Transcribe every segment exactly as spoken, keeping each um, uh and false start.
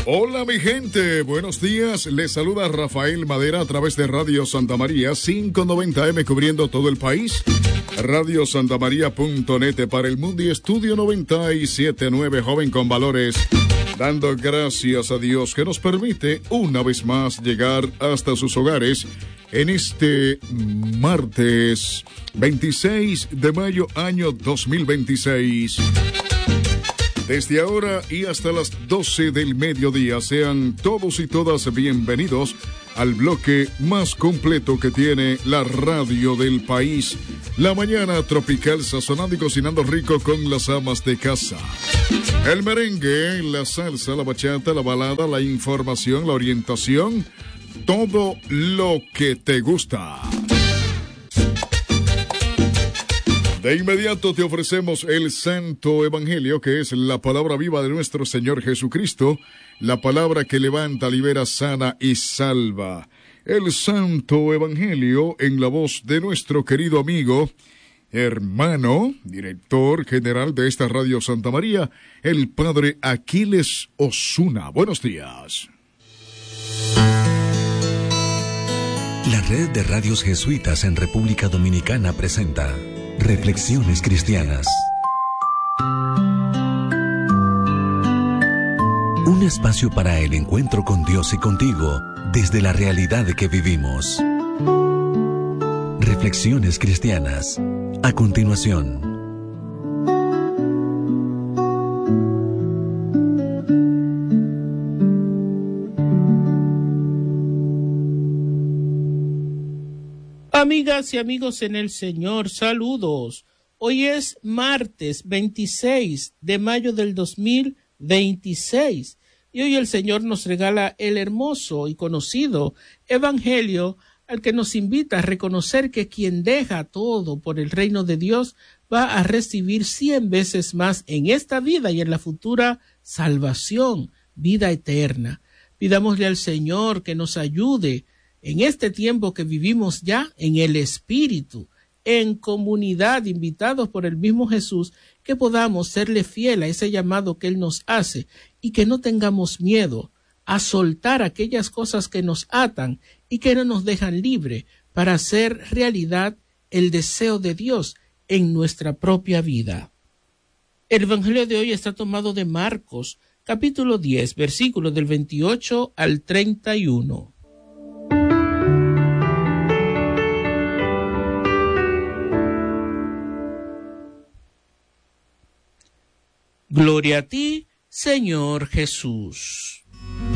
Hola mi gente, buenos días, les saluda Rafael Madera a través de Radio Santa María quinientos noventa eme cubriendo todo el país, radio santa maría punto net para el mundo y Estudio noventa y siete punto nueve Joven con Valores, dando gracias a Dios que nos permite una vez más llegar hasta sus hogares en este martes veintiséis de mayo año dos mil veintiséis. Desde ahora y hasta las doce del mediodía, sean todos y todas bienvenidos al bloque más completo que tiene la radio del país. La mañana tropical, sazonando y cocinando rico con las amas de casa. El merengue, la salsa, la bachata, la balada, la información, la orientación, todo lo que te gusta. De inmediato te ofrecemos el Santo Evangelio, que es la palabra viva de nuestro Señor Jesucristo, la palabra que levanta, libera, sana y salva. El Santo Evangelio en la voz de nuestro querido amigo, hermano, director general de esta Radio Santa María, el Padre Aquiles Osuna. Buenos días. La red de radios jesuitas en República Dominicana presenta Reflexiones Cristianas. Un espacio para el encuentro con Dios y contigo desde la realidad que vivimos. Reflexiones Cristianas. A continuación. Amigas y amigos en el Señor, saludos. Hoy es martes veintiséis de mayo del dos mil veintiséis y hoy el Señor nos regala el hermoso y conocido Evangelio al que nos invita a reconocer que quien deja todo por el reino de Dios va a recibir cien veces más en esta vida y en la futura salvación, vida eterna. Pidámosle al Señor que nos ayude en este tiempo que vivimos ya en el Espíritu, en comunidad, invitados por el mismo Jesús, que podamos serle fiel a ese llamado que Él nos hace y que no tengamos miedo a soltar aquellas cosas que nos atan y que no nos dejan libre para hacer realidad el deseo de Dios en nuestra propia vida. El Evangelio de hoy está tomado de Marcos, capítulo diez, versículos del veintiocho al treinta y uno. Gloria a ti, Señor Jesús.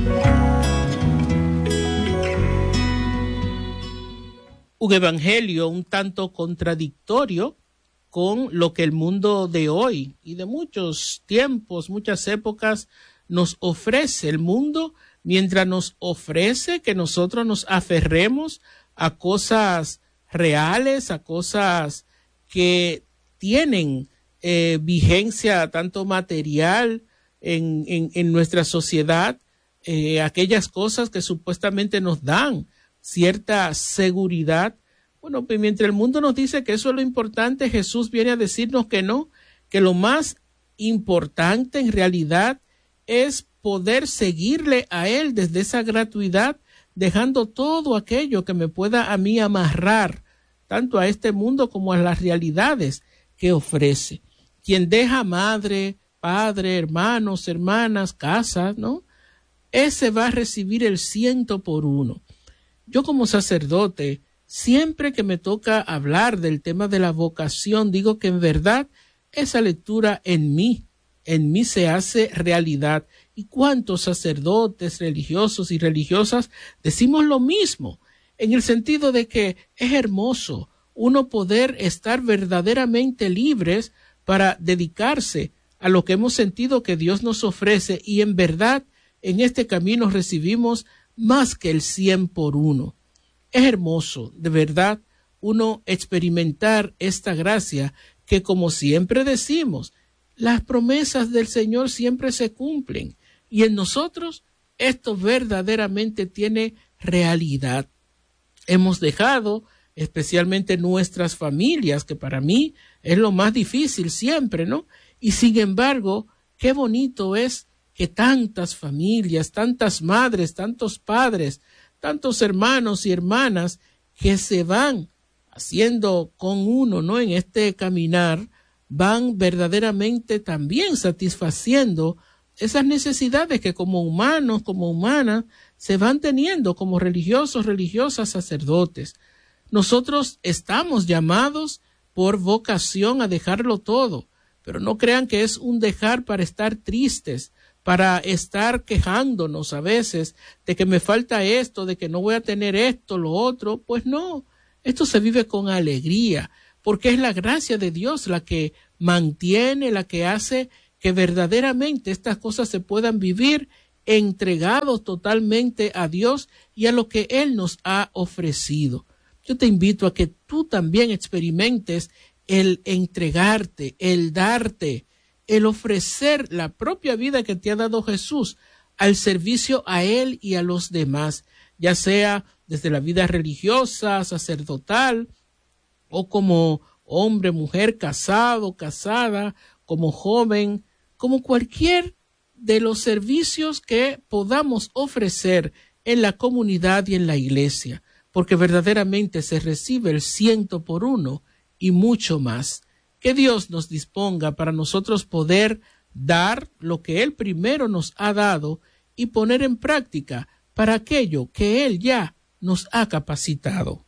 Un evangelio un tanto contradictorio con lo que el mundo de hoy y de muchos tiempos, muchas épocas nos ofrece. El mundo, mientras nos ofrece que nosotros nos aferremos a cosas reales, a cosas que tienen Eh, vigencia tanto material en, en, en nuestra sociedad, eh, aquellas cosas que supuestamente nos dan cierta seguridad. Bueno, pues mientras el mundo nos dice que eso es lo importante, Jesús viene a decirnos que no, que lo más importante en realidad es poder seguirle a Él desde esa gratuidad, dejando todo aquello que me pueda a mí amarrar, tanto a este mundo como a las realidades que ofrece. Quien deja madre, padre, hermanos, hermanas, casas, ¿no? Ese va a recibir el ciento por uno. Yo como sacerdote, siempre que me toca hablar del tema de la vocación, digo que en verdad esa lectura en mí, en mí se hace realidad. ¿Y cuántos sacerdotes religiosos y religiosas decimos lo mismo? En el sentido de que es hermoso uno poder estar verdaderamente libres para dedicarse a lo que hemos sentido que Dios nos ofrece, y en verdad en este camino recibimos más que el cien por uno. Es hermoso, de verdad, uno experimentar esta gracia que, como siempre decimos, las promesas del Señor siempre se cumplen y en nosotros esto verdaderamente tiene realidad. Hemos dejado especialmente nuestras familias, que para mí es lo más difícil siempre, ¿no? Y sin embargo, qué bonito es que tantas familias, tantas madres, tantos padres, tantos hermanos y hermanas que se van haciendo con uno, ¿no? En este caminar, van verdaderamente también satisfaciendo esas necesidades que como humanos, como humanas, se van teniendo como religiosos, religiosas, sacerdotes. Nosotros estamos llamados por vocación a dejarlo todo, pero no crean que es un dejar para estar tristes, para estar quejándonos a veces de que me falta esto, de que no voy a tener esto, lo otro. Pues no, esto se vive con alegría, porque es la gracia de Dios la que mantiene, la que hace que verdaderamente estas cosas se puedan vivir entregados totalmente a Dios y a lo que Él nos ha ofrecido. Yo te invito a que tú también experimentes el entregarte, el darte, el ofrecer la propia vida que te ha dado Jesús al servicio a Él y a los demás, ya sea desde la vida religiosa, sacerdotal, o como hombre, mujer, casado, casada, como joven, como cualquier de los servicios que podamos ofrecer en la comunidad y en la iglesia, porque verdaderamente se recibe el ciento por uno y mucho más. Que Dios nos disponga para nosotros poder dar lo que Él primero nos ha dado y poner en práctica para aquello que Él ya nos ha capacitado.